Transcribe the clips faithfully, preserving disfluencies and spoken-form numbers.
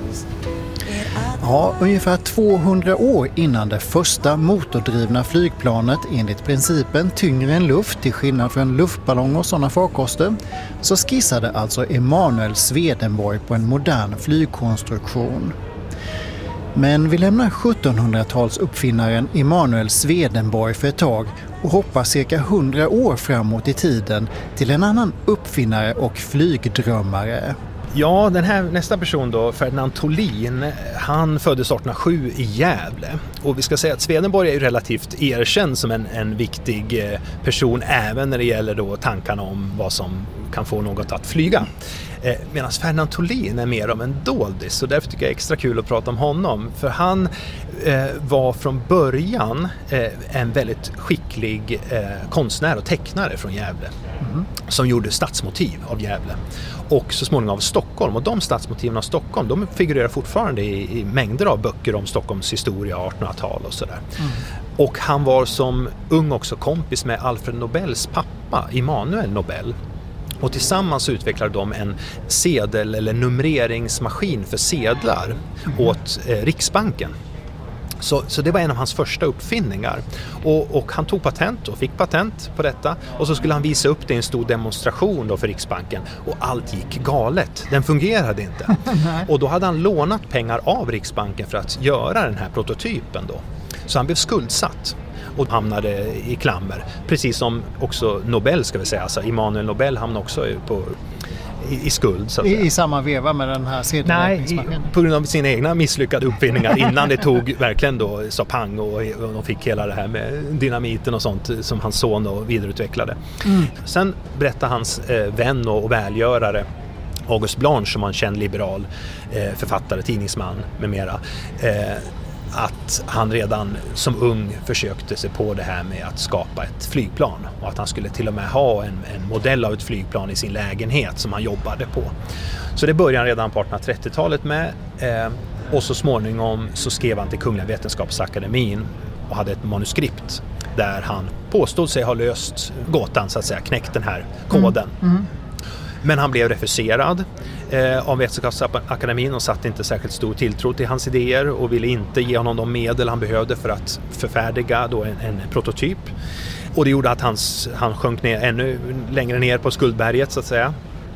Ja, ungefär tvåhundra år innan det första motordrivna flygplanet enligt principen tyngre än luft till skillnad från luftballonger och sådana farkoster, så skissade alltså Emanuel Swedenborg på en modern flygkonstruktion. Men vi lämnar sjuttonhundratals uppfinnaren Emanuel Swedenborg för ett tag och hoppar cirka hundra år framåt i tiden till en annan uppfinnare och flygdrömmare. Ja, den här nästa person då, Ferdinand Tholin, han föddes arton noll sju i Gävle. Och vi ska säga att Swedenborg är ju relativt erkänd som en, en viktig person även när det gäller då tankarna om vad som kan få något att flyga. Eh, medan Ferdinand Tholin är mer om en doldis, så därför tycker jag är extra kul att prata om honom. För han eh, var från början eh, en väldigt skicklig eh, konstnär och tecknare från Gävle. Mm. Som gjorde stadsmotiv av Gävle. Och så småningom av Stockholm. Och de stadsmotiven av Stockholm, de figurerar fortfarande i, i mängder av böcker om Stockholms historia, artonhundratal och sådär. Mm. Och han var som ung också kompis med Alfred Nobels pappa, Immanuel Nobel. Och tillsammans utvecklade de en sedel- eller numreringsmaskin för sedlar mm. åt eh, Riksbanken. Så, så det var en av hans första uppfinningar. Och, och han tog patent och fick patent på detta. Och så skulle han visa upp det i en stor demonstration då för Riksbanken. Och allt gick galet. Den fungerade inte. Och då hade han lånat pengar av Riksbanken för att göra den här prototypen då. Så han blev skuldsatt och hamnade i klammer. Precis som också Nobel, ska vi säga. Alltså Immanuel Nobel hamnade också på... I, i skuld. Så att I, I samma veva med den här sedelräkningsmaskinen? Nej, på grund av sina egna misslyckade uppfinningar innan det tog verkligen då sa pang och, och de fick hela det här med dynamiten och sånt som hans son då vidareutvecklade. Mm. Sen berättar hans eh, vän och, och välgörare August Blanche, som var en känd liberal eh, författare, tidningsman med mera, eh, att han redan som ung försökte sig på det här med att skapa ett flygplan och att han skulle till och med ha en, en modell av ett flygplan i sin lägenhet som han jobbade på. Så det började han redan på artonhundratrettiotalet med eh, och så småningom så skrev han till Kungliga Vetenskapsakademin och hade ett manuskript där han påstod sig ha löst gåtan, så att säga, knäckt den här koden. Mm. Mm. Men han blev refuserad eh, av Vetenskapsakademin och satte inte särskilt stor tilltro till hans idéer och ville inte ge honom de medel han behövde för att förfärdiga då en, en prototyp. Och det gjorde att hans, han sjönk ner ännu längre ner på skuldberget, så att säga.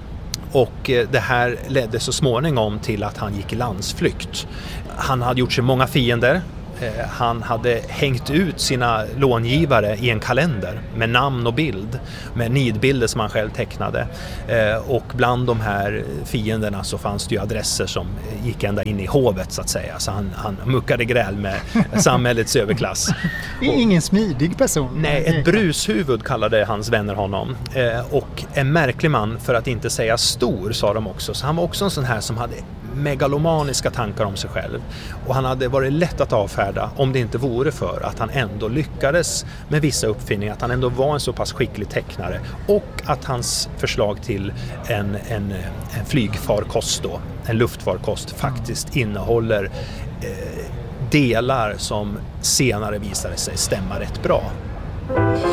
Och eh, det här ledde så småningom till att han gick i landsflykt. Han hade gjort sig många fiender. Han hade hängt ut sina långivare i en kalender med namn och bild, med nidbilder som han själv tecknade. Och bland de här fienderna så fanns det ju adresser som gick ända in i hovet, så att säga. Så han, han muckade gräl med samhällets överklass. Ingen smidig person. Nej, ett brushuvud kallade hans vänner honom. Och en märklig man, för att inte säga stor, sa de också. Så han var också en sån här som hade megalomaniska tankar om sig själv, och han hade varit lätt att avfärda om det inte vore för att han ändå lyckades med vissa uppfinningar, att han ändå var en så pass skicklig tecknare och att hans förslag till en, en, en flygfarkost då, en luftfarkost, faktiskt innehåller eh, delar som senare visade sig stämma rätt bra.